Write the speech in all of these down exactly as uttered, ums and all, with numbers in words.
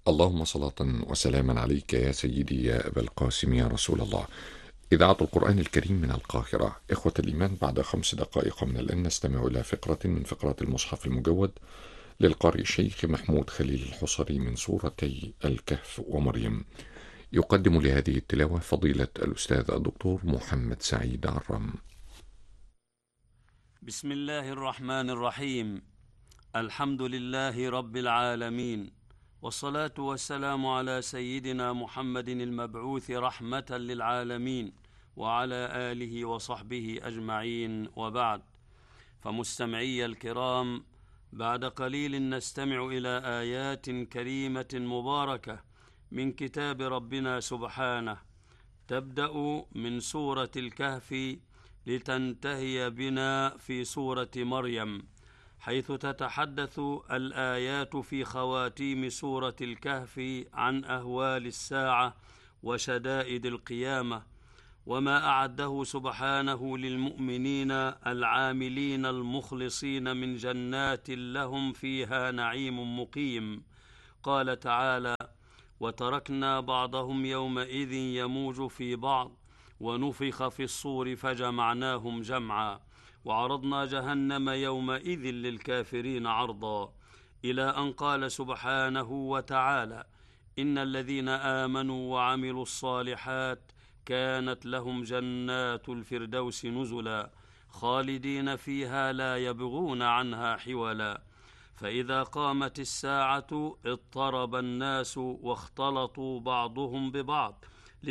اللهم صلاة وسلاما عليك يا سيدي يا أبا القاسم يا رسول الله. إذاعة القرآن الكريم من القاهرة. إخوة الإيمان، بعد خمس دقائق من الآن نستمع إلى فقرة من فقرات المصحف المجود للقارئ الشيخ محمود خليل الحصري من سورتي الكهف ومريم. يقدم لهذه التلاوة فضيلة الأستاذ الدكتور محمد سعيد عرام. بسم الله الرحمن الرحيم. الحمد لله رب العالمين، والصلاة والسلام على سيدنا محمد المبعوث رحمة للعالمين وعلى آله وصحبه أجمعين، وبعد. فمستمعي الكرام، بعد قليل نستمع إلى آيات كريمة مباركة من كتاب ربنا سبحانه، تبدأ من سورة الكهف لتنتهي بنا في سورة مريم، حيث تتحدث الآيات في خواتيم سورة الكهف عن أهوال الساعة وشدائد القيامة، وما أعده سبحانه للمؤمنين العاملين المخلصين من جنات لهم فيها نعيم مقيم. قال تعالى: وتركنا بعضهم يومئذ يموج في بعض ونفخ في الصور فجمعناهم جمعا وعرضنا جهنم يومئذ للكافرين عرضا، إلى أن قال سبحانه وتعالى: إن الذين آمنوا وعملوا الصالحات كانت لهم جنات الفردوس نزلا خالدين فيها لا يبغون عنها حولا. فإذا قامت الساعة اضطرب الناس واختلطوا بعضهم ببعض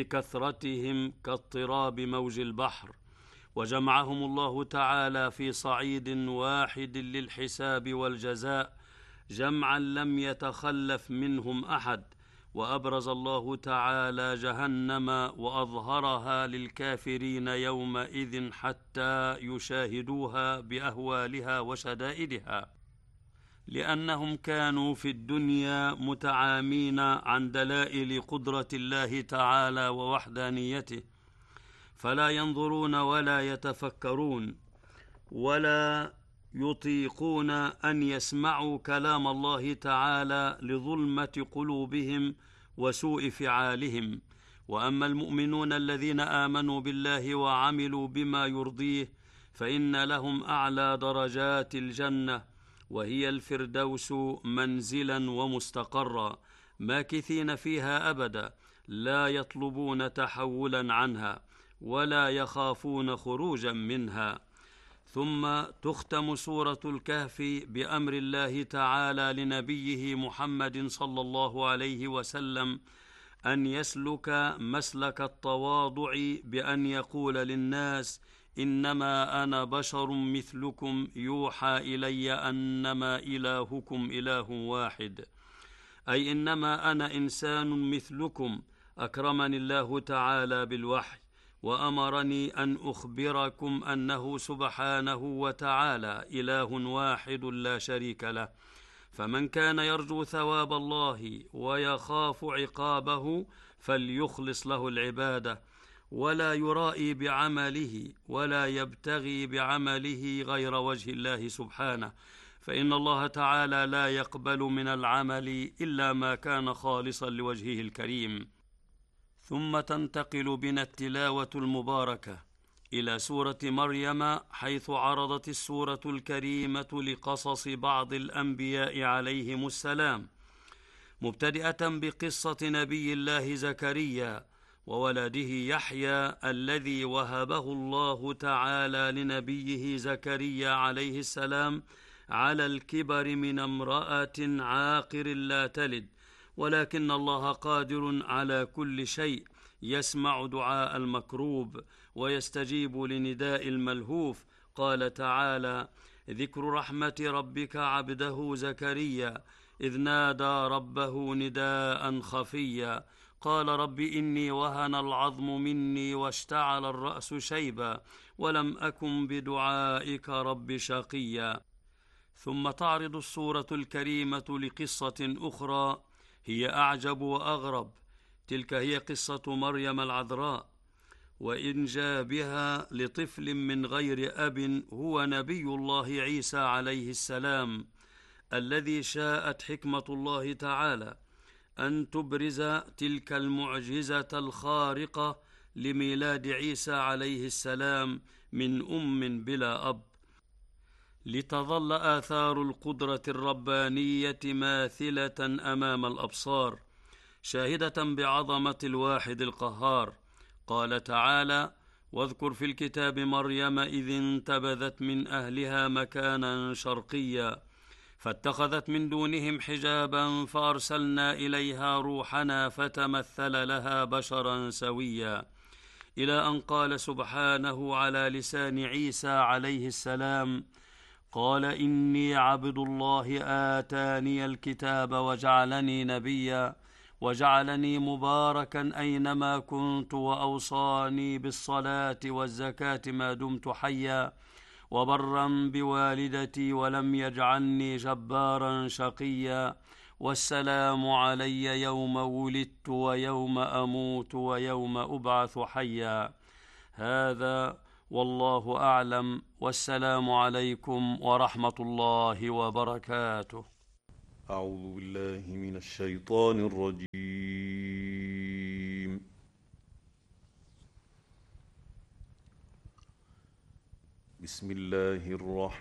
لكثرتهم كاضطراب موج البحر، وجمعهم الله تعالى في صعيد واحد للحساب والجزاء جمعا لم يتخلف منهم أحد، وأبرز الله تعالى جهنم وأظهرها للكافرين يومئذ حتى يشاهدوها بأهوالها وشدائدها، لأنهم كانوا في الدنيا متعامين عن دلائل قدرة الله تعالى ووحدانيته، فلا ينظرون ولا يتفكرون ولا يطيقون أن يسمعوا كلام الله تعالى لظلمة قلوبهم وسوء فعالهم. وأما المؤمنون الذين آمنوا بالله وعملوا بما يرضيه فإن لهم أعلى درجات الجنة، وهي الفردوس منزلا ومستقرا، ماكثين فيها أبدا، لا يطلبون تحولا عنها ولا يخافون خروجا منها. ثم تختم سورة الكهف بأمر الله تعالى لنبيه محمد صلى الله عليه وسلم أن يسلك مسلك التواضع بأن يقول للناس: إنما أنا بشر مثلكم يوحى إلي أنما إلهكم إله واحد، أي إنما أنا إنسان مثلكم أكرمني الله تعالى بالوحي وأمرني أن أخبركم أنه سبحانه وتعالى إله واحد لا شريك له، فمن كان يرجو ثواب الله ويخاف عقابه فليخلص له العبادة، ولا يرائي بعمله ولا يبتغي بعمله غير وجه الله سبحانه، فإن الله تعالى لا يقبل من العمل إلا ما كان خالصا لوجهه الكريم. ثم تنتقل بنا التلاوة المباركة إلى سورة مريم، حيث عرضت السورة الكريمة لقصص بعض الأنبياء عليهم السلام، مبتدئة بقصة نبي الله زكريا وولده يحيى الذي وهبه الله تعالى لنبيه زكريا عليه السلام على الكبر من امرأة عاقر لا تلد، ولكن الله قادر على كل شيء، يسمع دعاء المكروب ويستجيب لنداء الملهوف. قال تعالى: ذكر رحمة ربك عبده زكريا إذ نادى ربه نداء خفيا قال رب إني وهن العظم مني واشتعل الرأس شيبا ولم أكن بدعائك رب شقيا. ثم تعرض السورة الكريمة لقصة أخرى هي أعجب وأغرب، تلك هي قصة مريم العذراء وإنجابها لطفل من غير أب هو نبي الله عيسى عليه السلام، الذي شاءت حكمة الله تعالى أن تبرز تلك المعجزة الخارقة لميلاد عيسى عليه السلام من أم بلا أب، لتظل آثار القدرة الربانية ماثلة أمام الأبصار، شاهدة بعظمة الواحد القهار. قال تعالى: واذكر في الكتاب مريم إذ انتبذت من أهلها مكانا شرقيا فاتخذت من دونهم حجابا فأرسلنا إليها روحنا فتمثل لها بشرا سويا، إلى أن قال سبحانه على لسان عيسى عليه السلام: قال إني عبد الله آتاني الكتاب وجعلني نبيا وجعلني مباركا أينما كنت وأوصاني بالصلاة والزكاة ما دمت حيا وبرا بوالدتي ولم يجعلني جبارا شقيا والسلام علي يوم ولدت ويوم أموت ويوم أبعث حيا. هذا والله أعلم، والسلام عليكم ورحمة الله وبركاته. أعوذ بالله من الشيطان الرجيم. بسم الله الرحمن